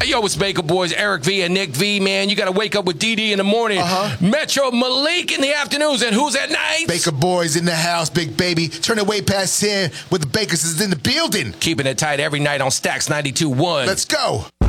Hey, yo, it's Baker Boys, Eric V and Nick V, man. You got to wake up with DD in the morning. Metro Malik in the afternoons. And who's at night? Baker Boys in the house, big baby. Turn it way past 10 with the Bakers is in the building. Keeping it tight every night on Stacks 92.1. Let's go.